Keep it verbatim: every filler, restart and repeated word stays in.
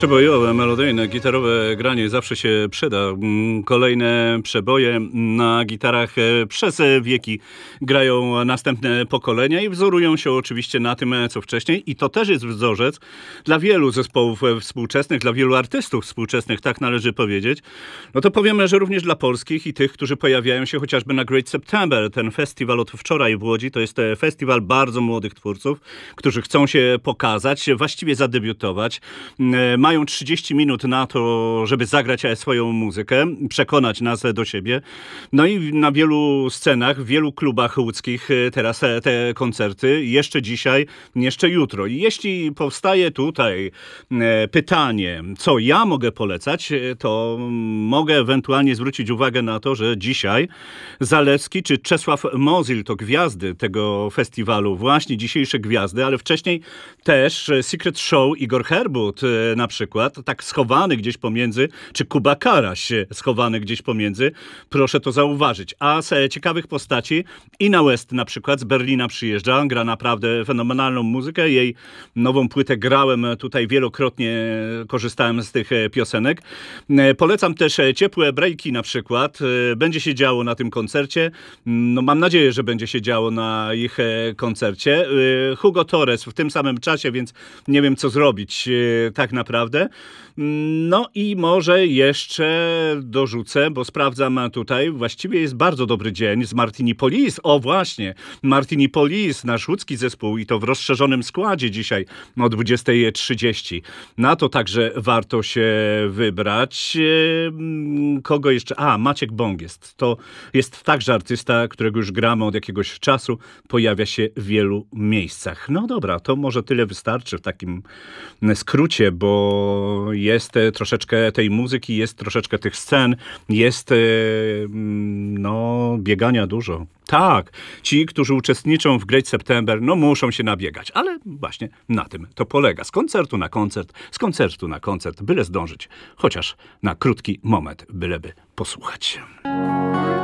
Przebojowe, melodyjne, gitarowe granie zawsze się przyda. Kolejne przeboje na gitarach przez wieki grają następne pokolenia i wzorują się oczywiście na tym, co wcześniej. I to też jest wzorzec dla wielu zespołów współczesnych, dla wielu artystów współczesnych, tak należy powiedzieć. No to powiemy, że również dla polskich i tych, którzy pojawiają się chociażby na Great September. Ten festiwal od wczoraj w Łodzi to jest festiwal bardzo młodych twórców, którzy chcą się pokazać, właściwie zadebiutować. Mają trzydzieści minut na to, żeby zagrać swoją muzykę, przekonać nas do siebie. No i na wielu scenach, w wielu klubach łódzkich teraz te koncerty, jeszcze dzisiaj, jeszcze jutro. I jeśli powstaje tutaj pytanie, co ja mogę polecać, to mogę ewentualnie zwrócić uwagę na to, że dzisiaj Zalewski czy Czesław Mozil to gwiazdy tego festiwalu, właśnie dzisiejsze gwiazdy, ale wcześniej też Secret Show Igor Herbut na przykład, tak schowany gdzieś pomiędzy, czy Kuba Karaś schowany gdzieś pomiędzy, proszę to zauważyć. A z ciekawych postaci Inna West na przykład z Berlina przyjeżdża, gra naprawdę fenomenalną muzykę. Jej nową płytę grałem tutaj wielokrotnie, korzystałem z tych piosenek. Polecam też Ciepłe Breaki na przykład. Będzie się działo na tym koncercie. No, mam nadzieję, że będzie się działo na ich koncercie. Hugo Torres w tym samym czasie, więc nie wiem, co zrobić tak naprawdę. No i może jeszcze dorzucę, bo sprawdzam tutaj, właściwie jest bardzo dobry dzień z Martini Police. O właśnie, Martini Police, nasz łódzki zespół i to w rozszerzonym składzie dzisiaj o dwudziesta trzydzieści. Na to także warto się wybrać. Kogo jeszcze? A, Maciek Bąk jest. To jest także artysta, którego już gramy od jakiegoś czasu. Pojawia się w wielu miejscach. No dobra, to może tyle wystarczy w takim skrócie, bo jest troszeczkę tej muzyki, jest troszeczkę tych scen, jest no biegania dużo. Tak, ci, którzy uczestniczą w Great September, no muszą się nabiegać, ale właśnie na tym to polega. Z koncertu na koncert, z koncertu na koncert, byle zdążyć, chociaż na krótki moment, byleby posłuchać.